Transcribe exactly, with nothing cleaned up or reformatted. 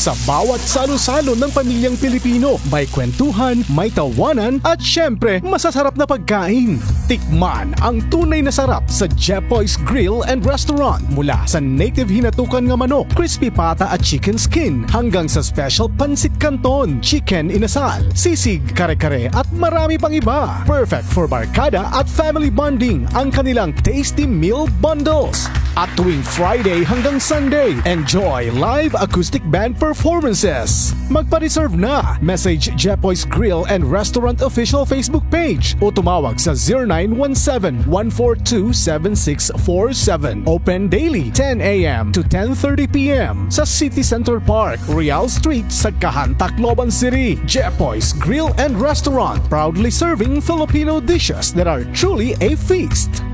Sa bawat salo-salo ng pamilyang Pilipino, may kwentuhan, may tawanan, at syempre, masasarap na pagkain. Tikman ang tunay na sarap sa Jepoy's Grill and Restaurant. Mula sa native hinatukan nga manok, crispy pata at chicken skin, hanggang sa special pansit canton, chicken inasal, sisig, kare-kare at marami pang iba. Perfect for barkada at family bonding ang kanilang tasty meal bundles. At tuwing Friday hanggang Sunday, enjoy live acoustic band performances. Magpa-reserve na. Message Jepoy's Grill and Restaurant official Facebook page o tumawag sa zero nine one seven, one four two, seven six four seven. Open daily ten a m to ten thirty p m sa City Center Park, Real Street sa Kahan, Tacloban City. Jepoy's Grill and Restaurant, proudly serving Filipino dishes that are truly a feast.